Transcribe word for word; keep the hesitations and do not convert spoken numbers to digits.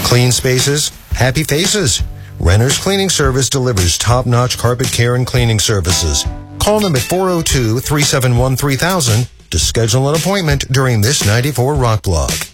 Clean spaces, happy faces. Renner's Cleaning Service delivers top-notch carpet care and cleaning services. Call them at four oh two, three seven one, three thousand to schedule an appointment during this ninety-four Rock Blog.